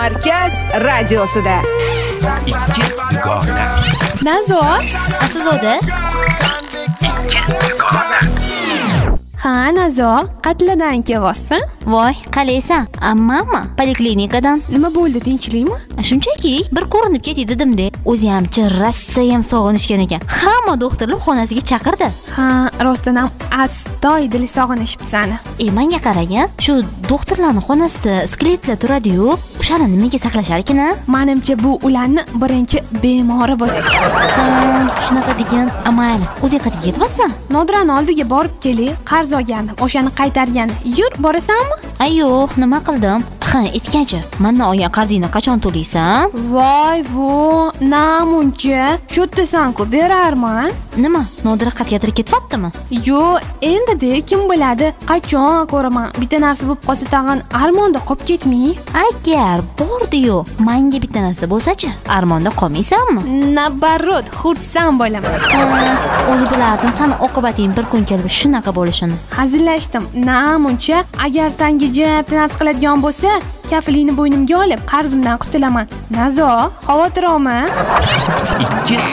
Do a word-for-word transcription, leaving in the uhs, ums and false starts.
Markaz radiosida. Ikki dugona. Nazo, Aslzoda. ha Nazo, qatladan kelyapsan? Voy, qalaysan? Ammammi? Poliklinikadan. Nima bo'ldi, tinchlikmi? Shunchaki bir ko'rinib ketdi dedim-da. O'zi ham rossayam sog'inishgan ekan. Hamma doktorlar xonasiga chaqirdi. Ha, rostdan ham astoydil sog'inishibdi seni. E, menga qaragin, shu doktorlarning xonasida skeletlar turadi-yu, o'shani nimaga saqlashar ekan-a? Menimcha bu ularni birinchi bemori bo'lsa kerak. Ha, shunaqa degan. Amayli, o'zi qayerga ketyapsan? Nodirani oldiga borib kelay, qarz olgandim, o'shani qaytargani. Yur, borasanmi? Ayyo, nima qildim? Ha, aytgancha, mendan olgan qarzingni qachon to'laysan? Voy, vo, namuncha, cho'ttasan-ku, berarman. Nima? Nodira qayergadir ketyaptimi? Yo, endi-de kim biladi, qachon ko'raman. Bitta narsa bo'lib qolsa tag'in armonda qolib ketmay. Agar bordi-yu, menga bitta narsa bo'lsa-chi, armonda qolmaysanmi? Nabarot, xursand bo'laman. O'zi bilardim, seni oqibating bir kun kelib shunaqa bo'lishini. Hazillashdim. Namuncha, agar senga jabta narsa qiladigan bo'lsa, kafilingni bo'ynimga olib, qarzimdan qutulaman. Nazo, xavotir olma. Ikki